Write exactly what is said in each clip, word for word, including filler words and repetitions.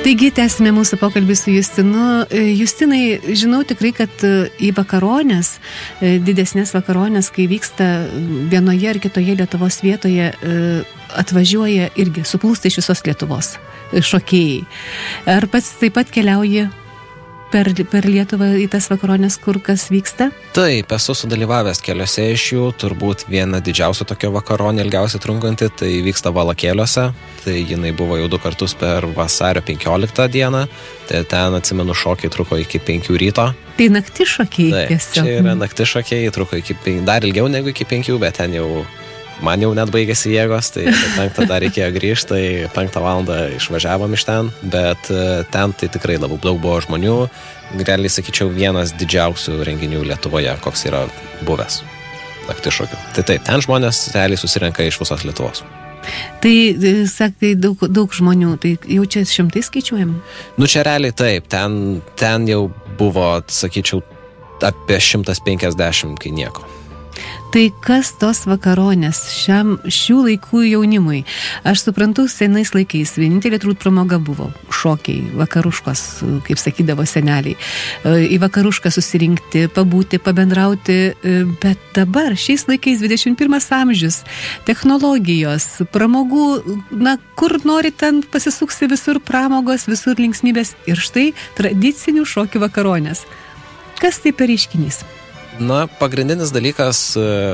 Taigi, tęsime mūsų pokalbį su Justinu. Justinai, žinau tikrai, kad į vakaronės, didesnės vakaronės, kai vyksta vienoje ar kitoje Lietuvos vietoje, atvažiuoja irgi suplūsta iš visos Lietuvos šokėjai. Ar pats taip pat keliauji per, per Lietuvą į tas vakaronės, kur kas vyksta? Taip, esu sudalyvavęs keliose iš jų, turbūt viena didžiausia tokia vakaronė ilgiausiai trunkanti, tai vyksta Valakėliuose, tai jinai buvo jau du kartus per vasario penkioliktą dieną, tai ten, atsimenu, šokiai truko iki penkių ryto. Tai nakti šokiai tiesiog. Čia yra nakti šokiai, truko iki, dar ilgiau negu iki penkių, bet ten jau man jau net baigėsi jėgos, tai penktą dar reikėjo grįžti, tai penktą valandą išvažiavom iš ten, bet ten tai tikrai labai daug buvo žmonių, realiai sakyčiau vienas didžiausių renginių Lietuvoje, koks yra buvęs nakti šokių. Tai taip, ten žmonės realiai susirenka iš visos Lietuvos. Tai, sakai, daug, daug žmonių, tai jau čia šimtai skaičiuojam? Nu čia realiai taip, ten, ten jau buvo, sakyčiau, apie šimtas penkiasdešimt, kai nieko. Tai kas tos vakaronės šiam, šių laikų jaunimui? Aš suprantu, senais laikais vienintelė turbūt pramoga buvo šokiai, vakaruškos, kaip sakydavo seneliai. Į vakarušką susirinkti, pabūti, pabendrauti, bet dabar, šiais laikais, dvidešimt pirmas amžius, technologijos, pramogų, na, kur nori ten pasisuksi, visur pramogos, visur linksmybės ir štai tradicinių šokių vakaronės. Kas tai per reiškinys? Na, pagrindinis dalykas,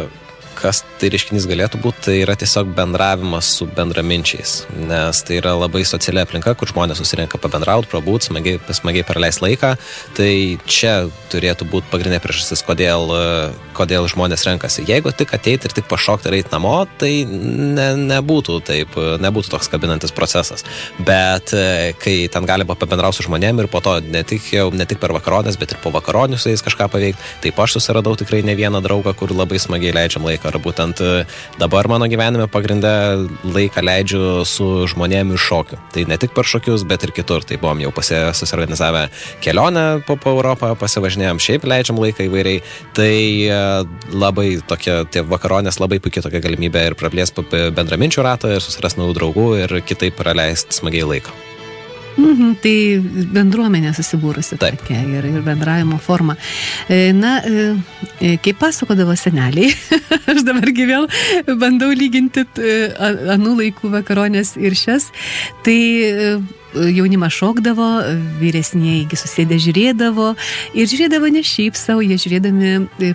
kas tai reiškinys galėtų būti, tai yra tiesiog bendravimas su bendraminčiais, nes tai yra labai sociali aplinka, kur žmonės susirenka pabendrauti, prabūt, smagiai, smagiai praleis laiką, tai čia turėtų būti pagrindinė priežastis, kodėl, kodėl žmonės renkasi. Jeigu tik ateiti ir tik pašokti ir eiti namo, tai ne, nebūtų taip, nebūtų toks kabinantis procesas, bet kai ten galima pabendrauti su žmonėm ir po to ne tik, jau, ne tik per vakaronės, bet ir po vakaronių su jais kažką paveikti, taip aš susiradau tikrai ne vieną draugą, kur labai smagiai leidžiam laiką. Ar būtent dabar mano gyvenime pagrindę laiką leidžiu su žmonėm iš šokių. Tai ne tik per šokius, bet ir kitur. Tai buvom jau susiorganizavę kelionę po, po Europą, pasivažinėjom, šiaip leidžiam laiką įvairiai. Tai labai tokia, tie vakaronės labai puikiai tokia galimybė ir praplės bendraminčių ratą ir susiras naujų draugų ir kitaip praleisti smagiai laiką. Mhm, tai bendruomenė susibūrusi tokia ir, ir bendravimo forma. Na, kaip pasakodavo seneliai, aš dabargi vėl bandau lyginti anų laikų vakaronės ir šias, tai jaunimas šokdavo, vyresnieji susėdę žiūrėdavo ir žiūrėdavo ne šiaip savo, jie žiūrėdami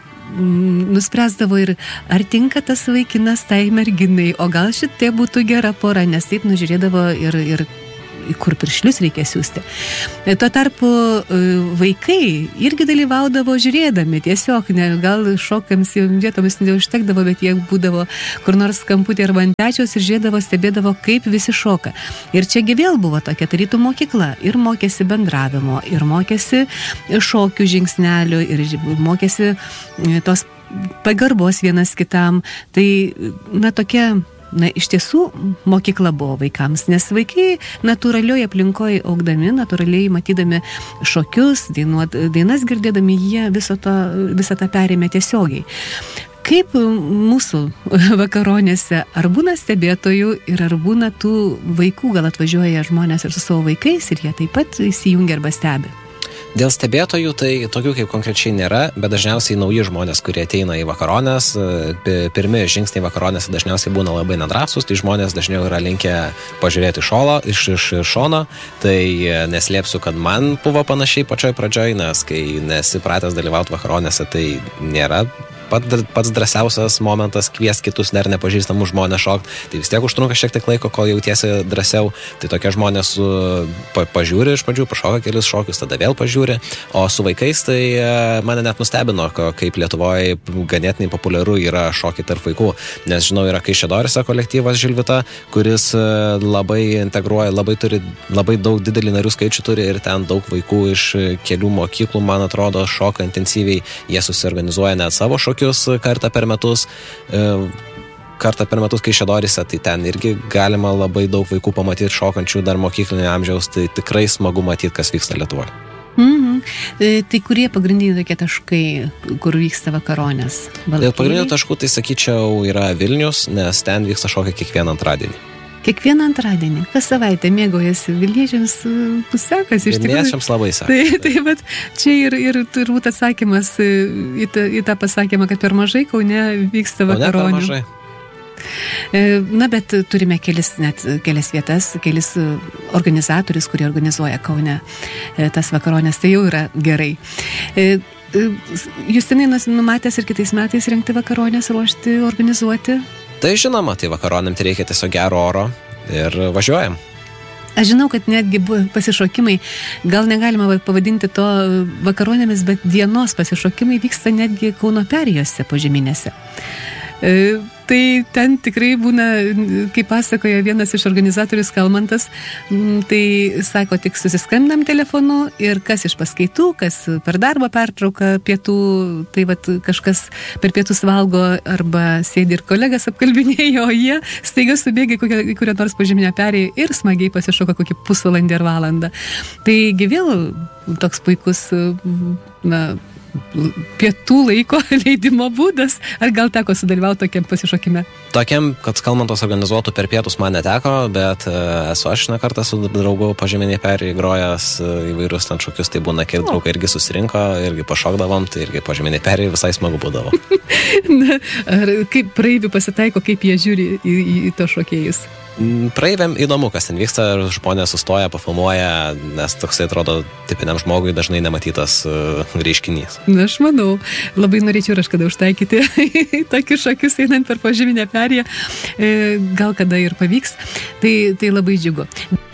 nuspręsdavo ir ar tinka tas vaikinas tai merginai, o gal šitie būtų gera pora, nes taip nužiūrėdavo ir, ir kur piršlius reikia siūsti. Tuo tarpu vaikai irgi dalyvaudavo žiūrėdami, tiesiog, ne, gal šokams vietomis neužtekdavo, bet jie būdavo kur nors kamputė arba ant pečiaus ir žiūrėdavo, stebėdavo, kaip visi šoka. Ir čiagi vėl buvo tokia tarytų mokykla, ir mokėsi bendravimo, ir mokėsi šokių žingsnelių, ir mokėsi tos pagarbos vienas kitam. Tai, na, tokia Na, iš tiesų, mokykla buvo vaikams, nes vaikai natūralioje aplinkoje augdami, natūraliai matydami šokius, dainuot, dainas girdėdami, jie viso to, visą tą perėmė tiesiogiai. Kaip mūsų vakaronėse, ar būna stebėtojų ir ar būna tų vaikų, gal atvažiuoja žmonės ir su savo vaikais ir jie taip pat įsijungia arba stebi? Dėl stebėtojų tai tokių kaip konkrečiai nėra, bet dažniausiai nauji žmonės, kurie ateina į vakaronės, pirmi žingsniai vakaronėse dažniausiai būna labai nedrąsūs, tai žmonės dažniau yra linkę pažiūrėti šolo, iš, iš šono, tai neslėpsiu, kad man buvo panašiai pačioj pradžioj, nes kai nesi pratęs dalyvauti vakaronėse, tai nėra pats drąsiausias momentas kvies kitus dar nepažįstamų žmonės šokti, tai vis tiek užtrunka šiek tiek laiko, kol jautiesi drąsiau, tai tokie žmonės pa, pažiūri iš pradžių, pašoka kelis šokius, tada vėl pažiūri, o su vaikais tai mane net nustebino, kaip Lietuvoje ganėtinai populiaru yra šokiai tarp vaikų, nes žinau, yra Kaišiadoryse kolektyvas Žilvita, kuris labai integruoja, labai turi, labai daug didelį narių skaičių turi ir ten daug vaikų iš kelių mokyklų, man atrodo, šoka intensyviai, jie susiorganizuoja net savo šokius kartą per metus, kartą per metus Kaišiadoryse, tai ten irgi galima labai daug vaikų pamatyti šokančių dar mokyklinio amžiaus, tai tikrai smagu matyti, kas vyksta Lietuvoje. Mhm. Tai kurie pagrindiniai tokie taškai, kur vyksta vakaronės? Dėl pagrindinių taškų tai sakyčiau yra Vilnius, nes ten vyksta šokiai kiekvieną antradienį. kiekvieną antradienį, kas savaitę mėgaujasi Vilniečiams pusekas iš tikrųjų. Vilniečiams labai sekas. Tai, tai bet čia ir, ir turbūt atsakymas į tą, į tą pasakymą, kad per mažai Kaune vyksta vakaronių. Kaune per mažai. Na, bet turime kelis, net kelias vietas, kelis organizatorius, kurie organizuoja Kaune tas vakaronės, tai jau yra gerai. Justinai numatęs ir kitais metais rengti vakaronės, ruošti, organizuoti? Tai žinoma, tai vakaronėm tai reikia tiesiog gero oro ir važiuojam. Aš žinau, kad netgi pasišokimai, gal negalima pavadinti to vakaronėmis, bet dienos pasišokimai vyksta netgi Kauno Perėjose požeminėse. Tai ten tikrai būna, kaip pasakoja vienas iš organizatorius Kalmantas, tai sako, tik susiskambinam telefonu ir kas iš paskaitų, kas per darbo pertrauką pietų, tai vat kažkas per pietus valgo arba sėdi ir kolegas apkalbinėjo, o jie staiga subėgia į kurią nors požeminę perėją ir smagiai pasišoka kokį pusvalandį ar valandą. Taigi vėl toks puikus, na, pietų laiko leidimo būdas. Ar gal teko sudalyvauti tokiam pasišokime? Tokiam, kad Kalmantas organizuotų per pietus man neteko, bet esu aš ne kartą su draugu požeminiai perėjai grojęs įvairius ten šokius, tai būna, kai draugai irgi susirinko, irgi pašokdavom, tai irgi požeminiai perėjai visai smagu būdavo. Na, ar kaip praeivių pasitaiko, kaip jie žiūri į, į, į to šokėjus? Praeiviam įdomu, kas ten vyksta, žmonės sustoja, pafilmuoja, nes toksai atrodo tipiniam žmogui dažnai nematytas uh, reiškinys. Na, aš manau, labai norėčiau ir aš kada užtaikyti tokius šokius einant per požeminę perėją, gal kada ir pavyks, tai, tai labai džiugu.